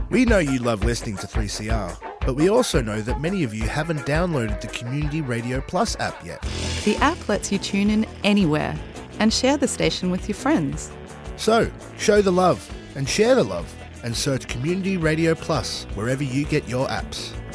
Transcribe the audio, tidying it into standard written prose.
We know you love listening to 3CR, but we also know that many of you haven't downloaded the Community Radio Plus app yet. The app lets you tune in anywhere and share the station with your friends. So, show the love and share the love and search Community Radio Plus wherever you get your apps.